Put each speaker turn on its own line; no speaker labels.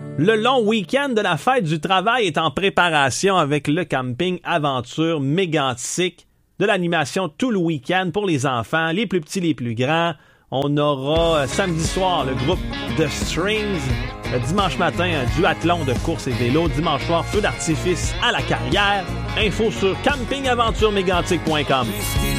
Le long week-end de la fête du travail est en préparation avec le camping Aventure Mégantic. De l'animation tout le week-end pour les enfants, les plus petits, les plus grands. On aura samedi soir le groupe The Strings. Dimanche matin, un duathlon de course et vélo. Dimanche soir, feu d'artifice à la carrière. Info sur campingaventuremégantic.com.